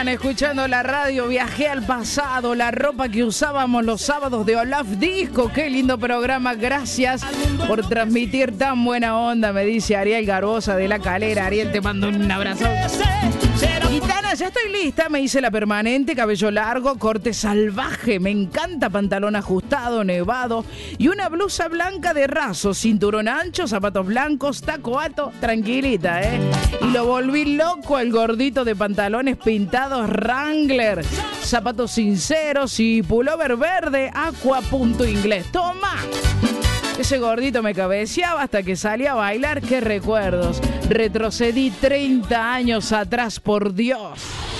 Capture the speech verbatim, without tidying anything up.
están escuchando la radio. Viajé al pasado, la ropa que usábamos los sábados de Olaf Disco. Qué lindo programa, gracias por transmitir tan buena onda, me dice Ariel Garbosa de La Calera. Ariel, te mando un abrazo. Gitana, ya estoy lista, me hice la permanente, cabello largo, corte salvaje. Me encanta pantalón ajustado, nevado y una blusa blanca de raso, cinturón ancho, zapatos blancos, taco alto, tranquilita, ¿eh? Y lo volví loco al gordito de pantalones pintados Wrangler, zapatos sinceros y pullover verde, aqua punto inglés. ¡Toma! Ese gordito me cabeceaba hasta que salí a bailar. ¡Qué recuerdos! Retrocedí treinta años atrás, por Dios.